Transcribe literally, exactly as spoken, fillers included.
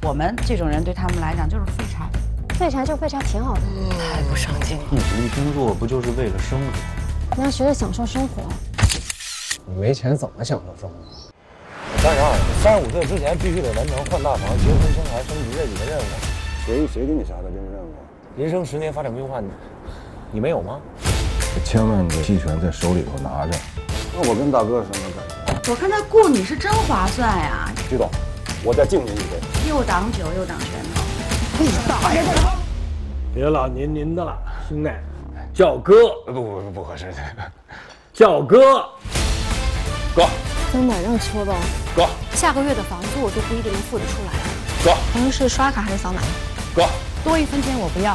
我们这种人对他们来讲就是废柴。 废柴就废柴挺好的， 太不上进了。 一直工作不就是为了生活？ 你要学着享受生活。 你没钱怎么享受生活？ 三十二，三十五岁之前必须得完成换大房、结婚、生孩、升级这几个任务。 谁谁给你下的这个任务？ 人生十年发展规划，你你没有吗？ 千万个期权在手里头拿着。那我跟大哥什么感我看他雇你是真划算呀！ 觉？徐总，我再敬您一杯。 又挡酒又挡拳头。 你大爷！ 别老您您的了，兄弟，叫哥。 不不不不合适， 叫哥。 哥。 真的让戳吧。 哥。 下个月的房租我都不一定能付得出来。 哥。 朋友是刷卡还是扫码？ 哥。 多一分钱我不要。